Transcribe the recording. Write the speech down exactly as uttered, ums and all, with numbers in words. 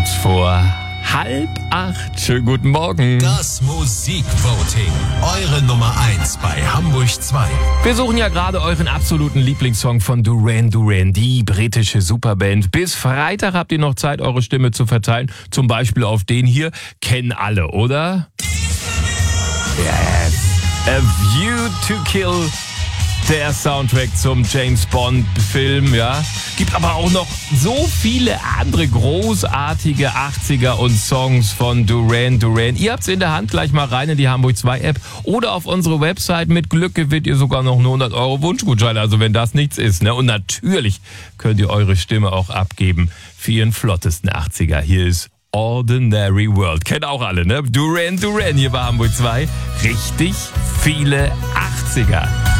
kurz vor halb acht. Schönen guten Morgen. Das Musikvoting. Eure Nummer eins bei Hamburg zwei. Wir suchen ja gerade euren absoluten Lieblingssong von Duran Duran, die britische Superband. Bis Freitag habt ihr noch Zeit, eure Stimme zu verteilen. Zum Beispiel auf den hier. Kennen alle, oder? Yes. A View to Kill. Der Soundtrack zum James Bond Film, ja. Gibt aber auch noch so viele andere großartige achtziger und Songs von Duran Duran. Ihr habt's in der Hand, gleich mal rein in die Hamburg zwei App oder auf unsere Website. Mit Glück gewinnt ihr sogar noch einen hundert Euro Wunschgutschein, also wenn das nichts ist, ne. Und natürlich könnt ihr eure Stimme auch abgeben für ihren flottesten achtziger. Hier ist Ordinary World. Kennt auch alle, ne? Duran Duran hier bei Hamburg zwei. Richtig viele achtziger.